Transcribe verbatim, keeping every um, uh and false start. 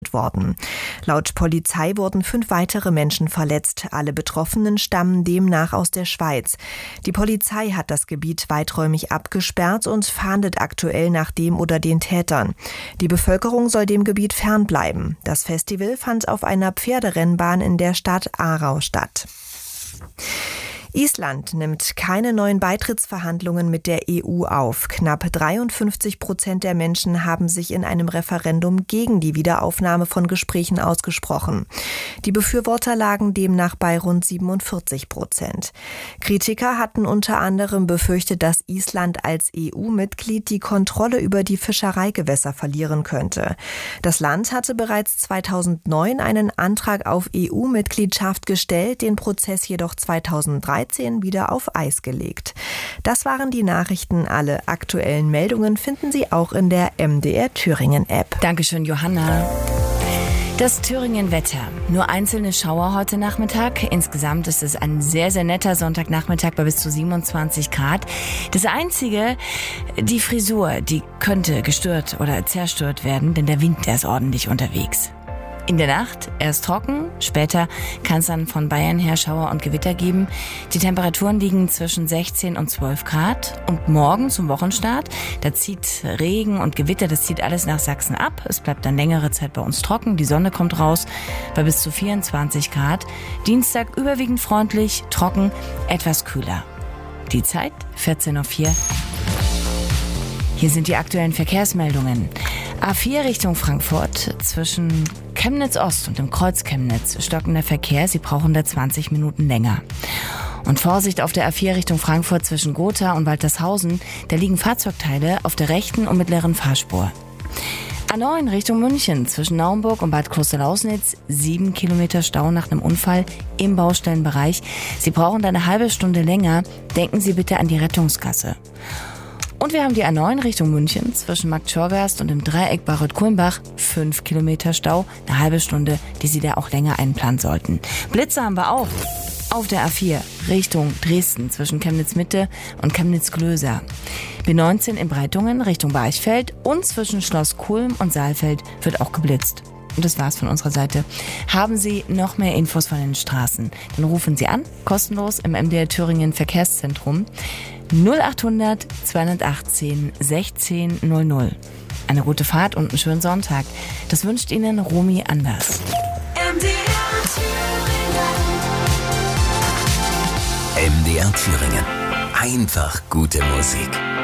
gemeldet worden. Laut Polizei wurden fünf weitere Menschen verletzt. Alle Betroffenen stammen demnach aus der Schweiz. Die Polizei hat das Gebiet weiträumig abgesperrt und fahndet aktuell nach dem oder den Tätern. Die Bevölkerung soll dem Gebiet fernbleiben. Das Festival fand auf einer Pferderennbahn in der Stadt Aarau statt. Island nimmt keine neuen Beitrittsverhandlungen mit der E U auf. Knapp dreiundfünfzig Prozent der Menschen haben sich in einem Referendum gegen die Wiederaufnahme von Gesprächen ausgesprochen. Die Befürworter lagen demnach bei rund siebenundvierzig Prozent. Kritiker hatten unter anderem befürchtet, dass Island als E U-Mitglied die Kontrolle über die Fischereigewässer verlieren könnte. Das Land hatte bereits zweitausendneun einen Antrag auf E U-Mitgliedschaft gestellt, den Prozess jedoch zweitausenddreizehn wieder auf Eis gelegt. Das waren die Nachrichten. Alle aktuellen Meldungen finden Sie auch in der M D R Thüringen App. Dankeschön, Johanna. Das Thüringen-Wetter. Nur einzelne Schauer heute Nachmittag. Insgesamt ist es ein sehr, sehr netter Sonntagnachmittag bei bis zu siebenundzwanzig Grad. Das Einzige, die Frisur, die könnte gestört oder zerstört werden, denn der Wind, der ist ordentlich unterwegs. In der Nacht erst trocken, später kann es dann von Bayern her Schauer und Gewitter geben. Die Temperaturen liegen zwischen sechzehn und zwölf Grad. Und morgen zum Wochenstart, da zieht Regen und Gewitter, das zieht alles nach Sachsen ab. Es bleibt dann längere Zeit bei uns trocken, die Sonne kommt raus bei bis zu vierundzwanzig Grad. Dienstag überwiegend freundlich, trocken, etwas kühler. Die Zeit vierzehn Uhr vier. Hier sind die aktuellen Verkehrsmeldungen. A vier Richtung Frankfurt zwischen Chemnitz Ost und dem Kreuz Chemnitz stockender Verkehr. Sie brauchen da zwanzig Minuten länger. Und Vorsicht auf der A vier Richtung Frankfurt zwischen Gotha und Waltershausen. Da liegen Fahrzeugteile auf der rechten und mittleren Fahrspur. A neun Richtung München zwischen Naumburg und Bad Klosterlausnitz. Sieben Kilometer Stau nach einem Unfall im Baustellenbereich. Sie brauchen da eine halbe Stunde länger. Denken Sie bitte an die Rettungsgasse. Und wir haben die A neun Richtung München zwischen Marktschorgast und dem Dreieck Barrett-Kulmbach. Fünf Kilometer Stau, eine halbe Stunde, die Sie da auch länger einplanen sollten. Blitze haben wir auch. Auf der A vier Richtung Dresden zwischen Chemnitz-Mitte und Chemnitz-Glöser. B neunzehn in Breitungen Richtung Barchfeld und zwischen Schloss Kulm und Saalfeld wird auch geblitzt. Und das war's von unserer Seite. Haben Sie noch mehr Infos von den Straßen? Dann rufen Sie an, kostenlos im M D R Thüringen Verkehrszentrum null achthundert zweihundertachtzehn sechzehn null null. Eine gute Fahrt und einen schönen Sonntag. Das wünscht Ihnen Romy Anders. M D R Thüringen. M D R Thüringen. Einfach gute Musik.